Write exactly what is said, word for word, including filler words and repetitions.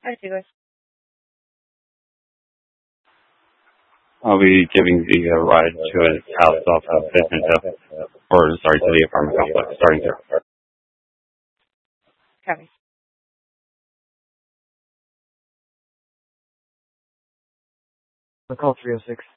Hi, Taylor. I'll be giving the uh, ride to his house off of Fifth and Fifth, or sorry, to the apartment complex, starting there. Copy. The call three oh six.